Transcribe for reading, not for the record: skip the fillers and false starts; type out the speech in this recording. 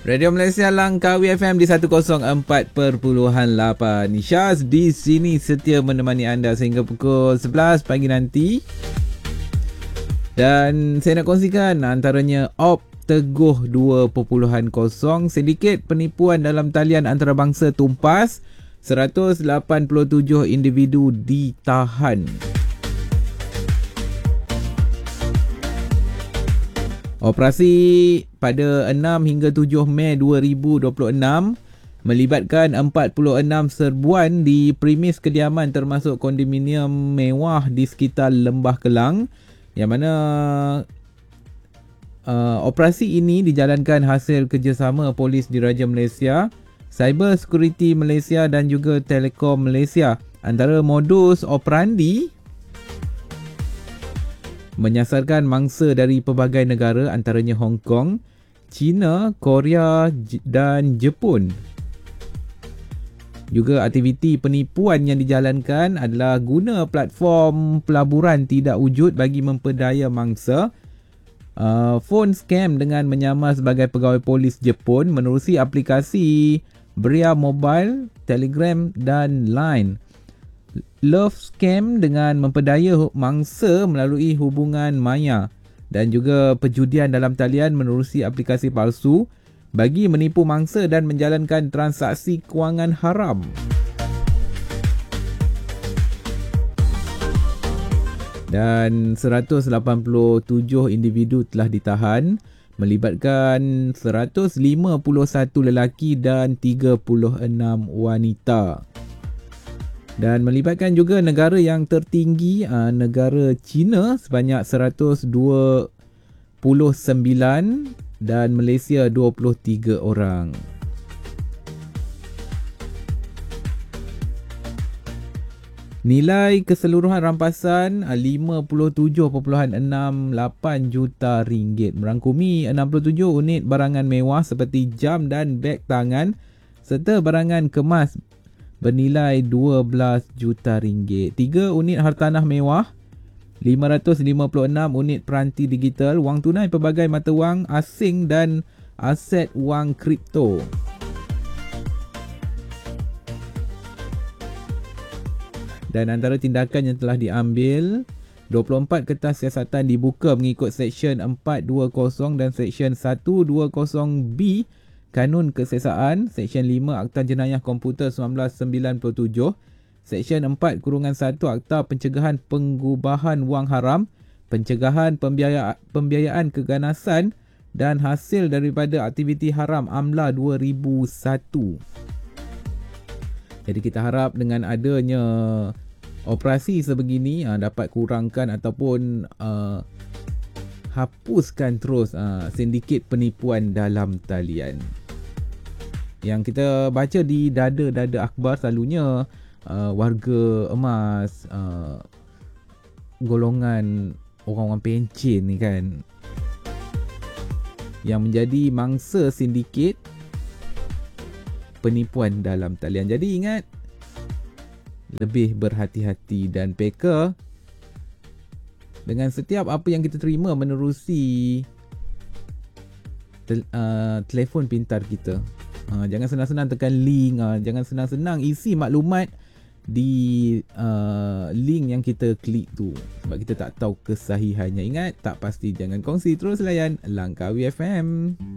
Radio Malaysia Langkawi FM di 104.8. Syaz di sini setia menemani anda sehingga pukul 11 pagi nanti. Dan saya nak kongsikan antaranya OP Teguh 2.0, sindiket penipuan dalam talian antarabangsa tumpas, 187 individu ditahan. Operasi pada 6 hingga 7 Mei 2026 melibatkan 46 serbuan di premis kediaman termasuk kondominium mewah di sekitar Lembah Kelang, yang mana operasi ini dijalankan hasil kerjasama Polis Diraja Malaysia, Cyber Security Malaysia dan juga Telekom Malaysia. Antara modus operandi menyasarkan mangsa dari pelbagai negara antaranya Hong Kong, China, Korea dan Jepun. Juga aktiviti penipuan yang dijalankan adalah guna platform pelaburan tidak wujud bagi memperdaya mangsa, phone scam dengan menyamar sebagai pegawai polis Jepun menerusi aplikasi Bria Mobile, Telegram dan Line. Love scam dengan memperdaya mangsa melalui hubungan maya, dan juga perjudian dalam talian menerusi aplikasi palsu bagi menipu mangsa dan menjalankan transaksi kewangan haram. Dan 187 individu telah ditahan melibatkan 151 lelaki dan 36 wanita. Dan melibatkan juga negara yang tertinggi, negara China sebanyak 129 dan Malaysia 23 orang. Nilai keseluruhan rampasan 57.68 juta ringgit, merangkumi 67 unit barangan mewah seperti jam dan beg tangan serta barangan kemas bernilai 12 juta ringgit. 3 unit hartanah mewah, 556 unit peranti digital, wang tunai pelbagai mata wang asing dan aset wang kripto. Dan antara tindakan yang telah diambil, 24 kertas siasatan dibuka mengikut Seksyen 420 dan Seksyen 120B Kanun Keseksaan, Seksyen 5 Akta Jenayah Komputer 1997, Seksyen 4-1 Akta Pencegahan Pengubahan Wang Haram, Pencegahan Pembiayaan Keganasan dan hasil daripada aktiviti haram AMLA 2001. Jadi kita harap dengan adanya operasi sebegini dapat kurangkan ataupun hapuskan terus sindiket penipuan dalam talian. Yang kita baca di dada-dada akhbar selalunya warga emas, golongan orang-orang pencen ni kan, yang menjadi mangsa sindiket penipuan dalam talian. Jadi ingat, lebih berhati-hati dan peka dengan setiap apa yang kita terima menerusi telefon pintar kita. Jangan senang-senang tekan link, jangan senang-senang isi maklumat di link yang kita klik tu, sebab kita tak tahu kesahihannya. Ingat, tak pasti jangan kongsi. Terus layan Langkawi FM.